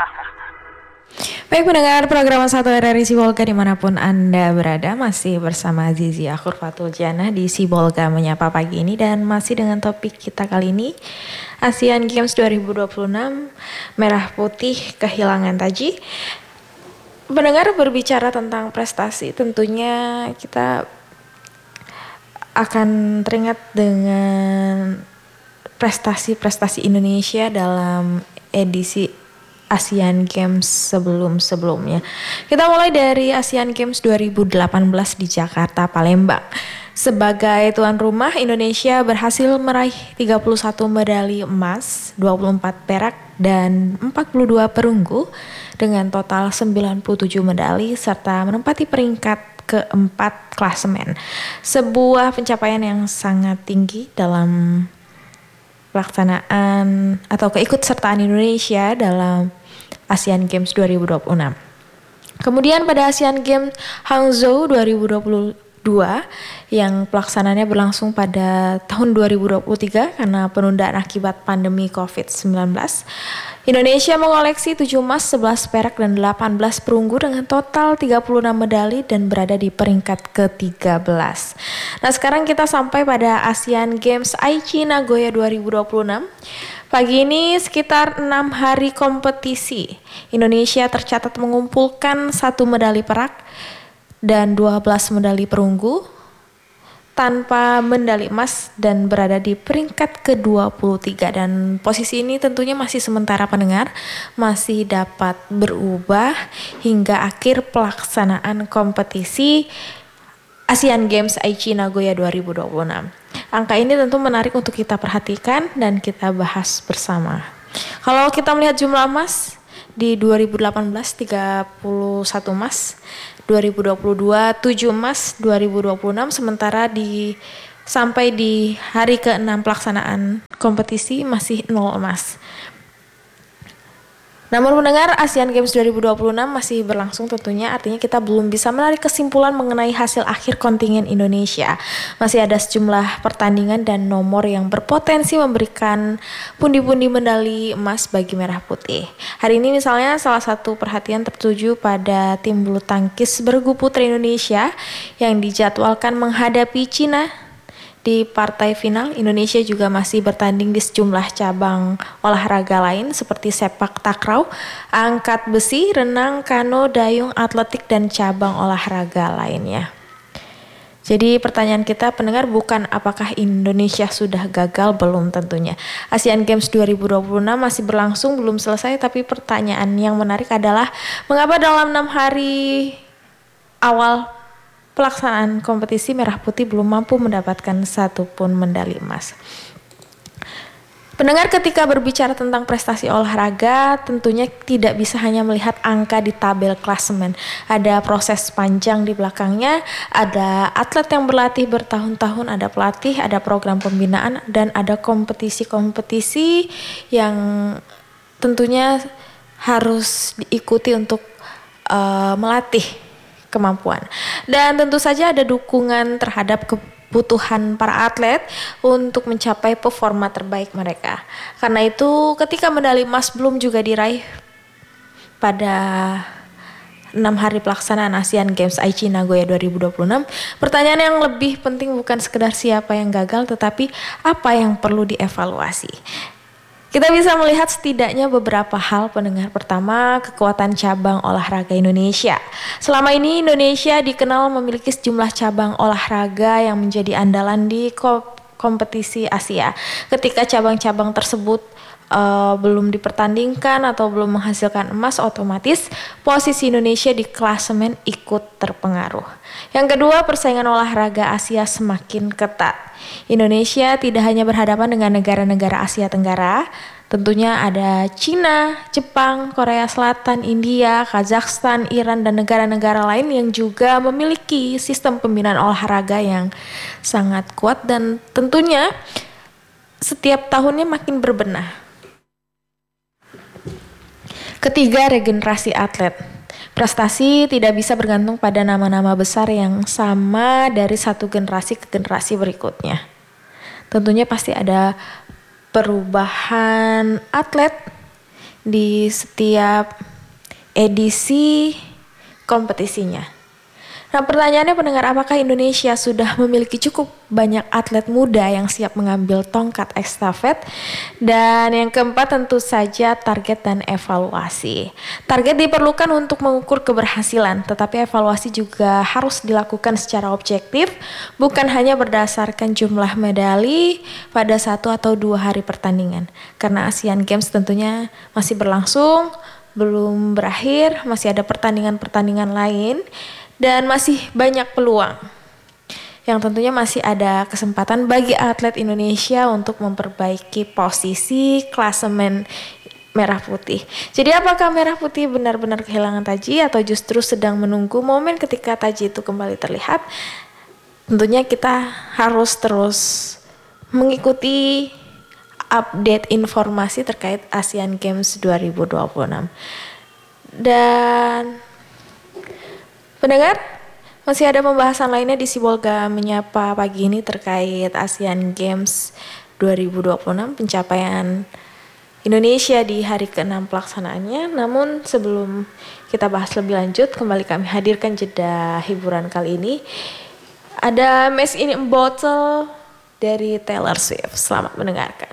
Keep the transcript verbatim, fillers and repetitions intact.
Baik pendengar program satu R R I Sibolga dimanapun Anda berada, masih bersama Zizia Khurfatul Janah di Sibolga Menyapa pagi ini, dan masih dengan topik kita kali ini Asian Games dua ribu dua puluh enam, Merah Putih kehilangan taji. Pendengar, berbicara tentang prestasi, tentunya kita akan teringat dengan prestasi-prestasi Indonesia dalam edisi Asian Games sebelum-sebelumnya. Kita mulai dari Asian Games dua ribu delapan belas di Jakarta, Palembang. Sebagai tuan rumah, Indonesia berhasil meraih tiga puluh satu medali emas, dua puluh empat perak, dan empat puluh dua perunggu dengan total sembilan puluh tujuh medali serta menempati peringkat keempat klasemen. Sebuah pencapaian yang sangat tinggi dalam pelaksanaan atau keikutsertaan Indonesia dalam Asian Games dua ribu dua puluh enam. Kemudian pada Asian Games Hangzhou dua ribu dua puluh dua yang pelaksanaannya berlangsung pada tahun dua ribu dua puluh tiga karena penundaan akibat pandemi covid sembilan belas. Indonesia mengoleksi tujuh emas, sebelas perak, dan delapan belas perunggu dengan total tiga puluh enam medali dan berada di peringkat ke tiga belas. Nah, sekarang kita sampai pada Asian Games Aichi Nagoya dua ribu dua puluh enam. Pagi ini sekitar enam hari kompetisi, Indonesia tercatat mengumpulkan satu medali perak dan dua belas medali perunggu tanpa medali emas dan berada di peringkat ke dua puluh tiga, dan posisi ini tentunya masih sementara pendengar, masih dapat berubah hingga akhir pelaksanaan kompetisi Asian Games Aichi Nagoya dua ribu dua puluh enam. Angka ini tentu menarik untuk kita perhatikan dan kita bahas bersama. Kalau kita melihat jumlah emas di dua ribu delapan belas tiga puluh satu emas, dua ribu dua puluh dua tujuh emas, dua ribu dua puluh enam, sementara di sampai di hari keenam pelaksanaan kompetisi masih nol emas. Namun mendengar Asian Games dua ribu dua puluh enam masih berlangsung tentunya, artinya kita belum bisa menarik kesimpulan mengenai hasil akhir kontingen Indonesia. Masih ada sejumlah pertandingan dan nomor yang berpotensi memberikan pundi-pundi medali emas bagi Merah Putih. Hari ini misalnya salah satu perhatian tertuju pada tim bulu tangkis bergu putra Indonesia yang dijadwalkan menghadapi Cina. Di partai final, Indonesia juga masih bertanding di sejumlah cabang olahraga lain seperti sepak takraw, angkat besi, renang, kano, dayung, atletik, dan cabang olahraga lainnya. Jadi pertanyaan kita pendengar bukan apakah Indonesia sudah gagal, belum tentunya. Asian Games dua ribu dua puluh enam masih berlangsung, belum selesai, tapi pertanyaan yang menarik adalah mengapa dalam enam hari awal pelaksanaan kompetisi Merah Putih belum mampu mendapatkan satu pun medali emas. Pendengar, ketika berbicara tentang prestasi olahraga, tentunya tidak bisa hanya melihat angka di tabel klasemen. Ada proses panjang di belakangnya, ada atlet yang berlatih bertahun-tahun, ada pelatih, ada program pembinaan, dan ada kompetisi-kompetisi yang tentunya harus diikuti untuk uh, melatih kemampuan. Dan tentu saja ada dukungan terhadap kebutuhan para atlet untuk mencapai performa terbaik mereka. Karena itu ketika medali emas belum juga diraih pada enam hari pelaksanaan Asian Games Aichi Nagoya dua ribu dua puluh enam, pertanyaan yang lebih penting bukan sekedar siapa yang gagal, tetapi apa yang perlu dievaluasi. Kita bisa melihat setidaknya beberapa hal pendengar. Pertama, kekuatan cabang olahraga Indonesia. Selama ini Indonesia dikenal memiliki sejumlah cabang olahraga yang menjadi andalan di kompetisi Asia. Ketika cabang-cabang tersebut uh, belum dipertandingkan atau belum menghasilkan emas, otomatis posisi Indonesia di klasemen ikut terpengaruh. Yang kedua, persaingan olahraga Asia semakin ketat. Indonesia tidak hanya berhadapan dengan negara-negara Asia Tenggara, tentunya ada Cina, Jepang, Korea Selatan, India, Kazakhstan, Iran, dan negara-negara lain yang juga memiliki sistem pembinaan olahraga yang sangat kuat dan tentunya setiap tahunnya makin berbenah. Ketiga, regenerasi atlet. Prestasi tidak bisa bergantung pada nama-nama besar yang sama dari satu generasi ke generasi berikutnya. Tentunya pasti ada perubahan atlet di setiap edisi kompetisinya. Nah, pertanyaannya pendengar, apakah Indonesia sudah memiliki cukup banyak atlet muda yang siap mengambil tongkat estafet? Dan yang keempat tentu saja target dan evaluasi. Target diperlukan untuk mengukur keberhasilan, tetapi evaluasi juga harus dilakukan secara objektif, bukan hanya berdasarkan jumlah medali pada satu atau dua hari pertandingan. Karena Asian Games tentunya masih berlangsung, belum berakhir, masih ada pertandingan-pertandingan lain, dan masih banyak peluang yang tentunya masih ada kesempatan bagi atlet Indonesia untuk memperbaiki posisi klasemen merah putih. Jadi apakah merah putih benar-benar kehilangan taji atau justru sedang menunggu momen ketika taji itu kembali terlihat? Tentunya kita harus terus mengikuti update informasi terkait Asian Games dua ribu dua puluh enam. Dan pendengar, masih ada pembahasan lainnya di Sibolga Menyapa pagi ini terkait Asian Games dua ribu dua puluh enam, pencapaian Indonesia di hari keenam pelaksanaannya. Namun sebelum kita bahas lebih lanjut, kembali kami hadirkan jeda hiburan kali ini. Ada Mess in a Bottle dari Taylor Swift. Selamat mendengarkan.